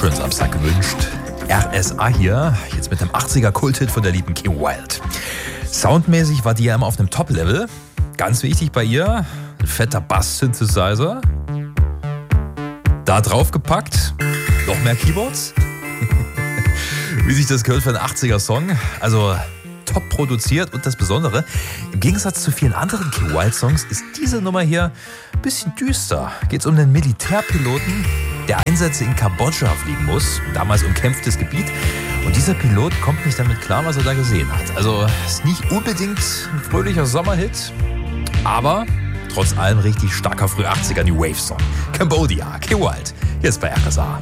schönen Samstag gewünscht. RSA hier, jetzt mit dem 80er-Kulthit von der lieben Kim Wilde. Soundmäßig war die ja immer auf einem Top-Level. Ganz wichtig bei ihr, ein fetter Bass-Synthesizer. Da draufgepackt, noch mehr Keyboards. Wie sich das gehört für einen 80er-Song. Also top produziert und das Besondere, im Gegensatz zu vielen anderen Kim Wilde-Songs ist diese Nummer hier ein bisschen düster. Geht es um einen Militärpiloten, der Einsätze in Kambodscha fliegen muss, damals umkämpftes Gebiet. Und dieser Pilot kommt nicht damit klar, was er da gesehen hat. Also ist nicht unbedingt ein fröhlicher Sommerhit, aber trotz allem richtig starker früh 80er New Wave Song. Cambodia, Kim Wilde, jetzt bei RSA.